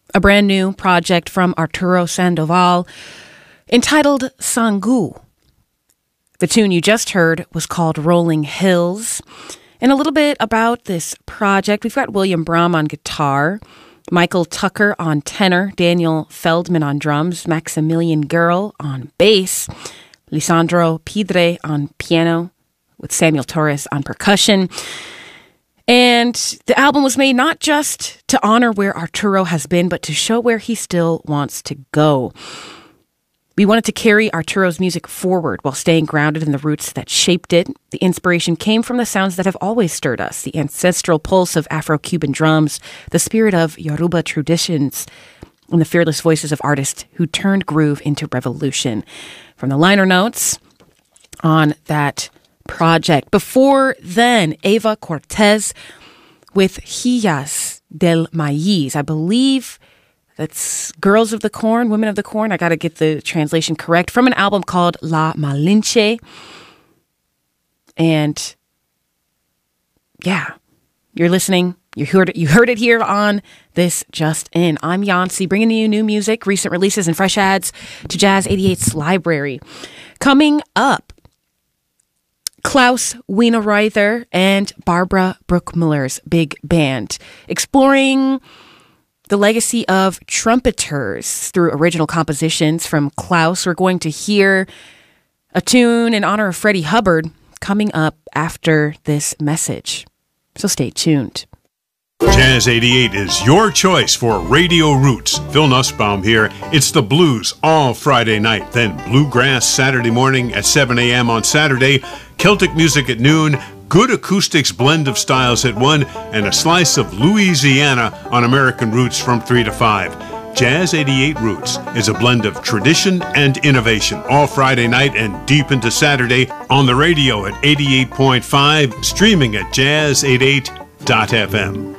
a brand new project from Arturo Sandoval entitled Sangu. The tune you just heard was called Rolling Hills. And a little bit about this project, we've got William Brahm on guitar, Michael Tucker on tenor, Daniel Feldman on drums, Maximilian Gerl on bass, Lisandro Pidre on piano, with Samuel Torres on percussion. And the album was made not just to honor where Arturo has been, but to show where he still wants to go. We wanted to carry Arturo's music forward while staying grounded in the roots that shaped it. The inspiration came from the sounds that have always stirred us, the ancestral pulse of Afro-Cuban drums, the spirit of Yoruba traditions, and the fearless voices of artists who turned groove into revolution. From the liner notes on that project. Before then, Eva Cortez with Hillas del Maíz. I believe that's Girls of the Corn, Women of the Corn. I got to get the translation correct. From an album called La Malinche. And yeah, you're listening. You heard it here on This Just In. I'm Yancy, bringing you new music, recent releases, and fresh adds to Jazz 88's library. Coming up, Klaus Wienerreuther and Barbara Bruckmüller's big band, exploring the legacy of trumpeters through original compositions from Klaus. We're going to hear a tune in honor of Freddie Hubbard coming up after this message. So stay tuned. Jazz 88 is your choice for Radio Roots. Phil Nussbaum here. It's the blues all Friday night, then bluegrass Saturday morning at 7 a.m. on Saturday, Celtic music at noon, good acoustics blend of styles at 1, and a slice of Louisiana on American Roots from 3 to 5. Jazz 88 Roots is a blend of tradition and innovation all Friday night and deep into Saturday on the radio at 88.5, streaming at jazz88.fm.